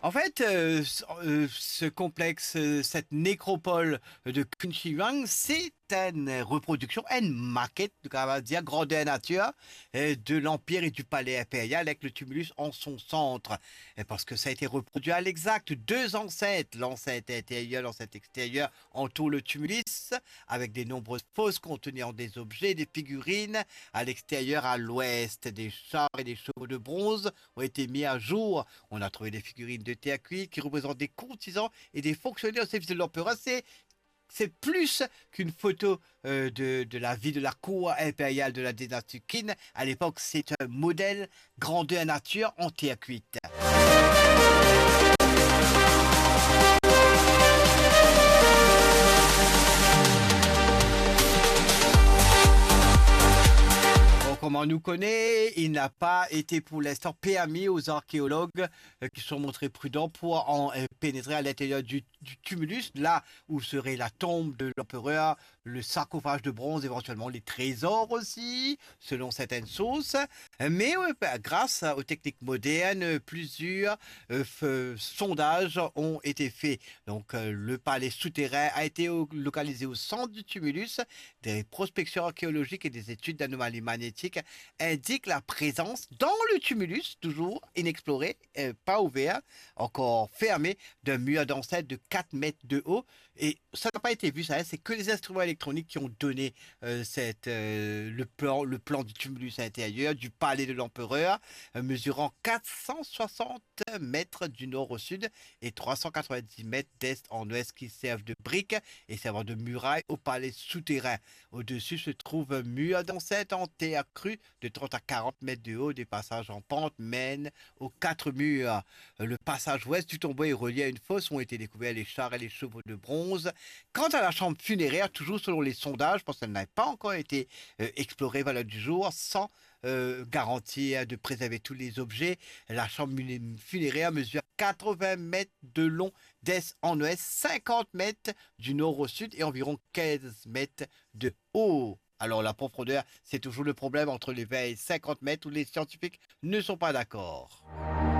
En fait, ce complexe, cette nécropole de Kunchiwang, c'est une reproduction, une maquette, on va dire, grandeur nature de l'Empire et du palais impérial avec le tumulus en son centre. Et parce que ça a été reproduit à l'exact. Deux ancêtres, l'ancêtre intérieur, l'ancêtre extérieur, entourent le tumulus avec des nombreuses fosses contenant des objets, des figurines. À l'extérieur, à l'ouest, des chars et des chevaux de bronze ont été mis à jour. On a trouvé des figurines de terre cuite qui représentent des courtisans et des fonctionnaires au service de l'empereur. C'est plus qu'une photo de la vie de la cour impériale de la dynastie Qin. À l'époque, c'est un modèle grandeur nature en terre cuite. Comme on nous connaît, il n'a pas été pour l'instant permis aux archéologues qui sont montrés prudents pour en pénétrer à l'intérieur du tumulus, là où serait la tombe de l'empereur, le sarcophage de bronze, éventuellement les trésors aussi, selon certaines sources. Mais grâce aux techniques modernes, plusieurs sondages ont été faits. Donc le palais souterrain a été localisé au centre du tumulus. Des prospections archéologiques et des études d'anomalies magnétiques indiquent la présence dans le tumulus, toujours inexploré, pas ouvert, encore fermé, d'un mur d'ancêtre de 4 mètres de haut. Et ça n'a pas été vu, ça, c'est que les instruments électroniques qui ont donné le plan du tumulus intérieur, du palais de l'empereur, mesurant 460 mètres du nord au sud et 390 mètres d'est en ouest, qui servent de briques et servant de muraille au palais souterrain. Au-dessus se trouve un mur d'ancêtre en terre crue de 30 à 40 mètres de haut. Des passages en pente mènent aux 4 murs. Le passage ouest du tombeau est relié à une fosse où ont été découverts les chars et les chevaux de bronze. Quant à la chambre funéraire, toujours selon les sondages, parce qu'elle n'a pas encore été explorée valeur du jour, sans garantie de préserver tous les objets, la chambre funéraire mesure 80 mètres de long d'est en ouest, 50 mètres du nord au sud et environ 15 mètres de haut. Alors la profondeur, c'est toujours le problème entre les 20 et 50 mètres où les scientifiques ne sont pas d'accord.